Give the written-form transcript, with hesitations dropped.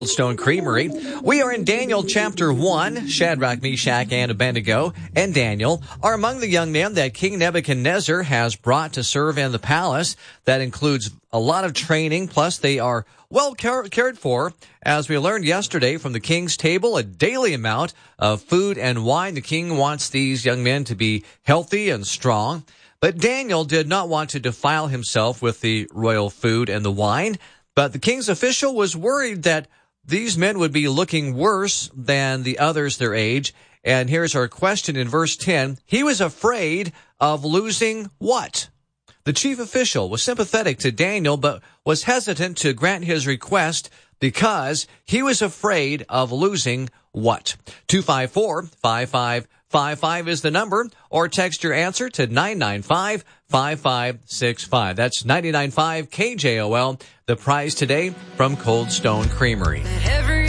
Stone Creamery. We are in Daniel chapter 1. Shadrach, Meshach, and Abednego and Daniel are among the young men that King Nebuchadnezzar has brought to serve in the palace. That includes a lot of training, plus they are well cared for. As we learned yesterday from the king's table, a daily amount of food and wine. The king wants these young men to be healthy and strong. But Daniel did not want to defile himself with the royal food and the wine. But the king's official was worried that these men would be looking worse than the others their age. And here's our question in verse 10. He was afraid of losing what? The chief official was sympathetic to Daniel, but was hesitant to grant his request because he was afraid of losing what? 254-5555 is the number, or text your answer to 995-5565. That's 99.5 KJOL, the prize today from Cold Stone Creamery.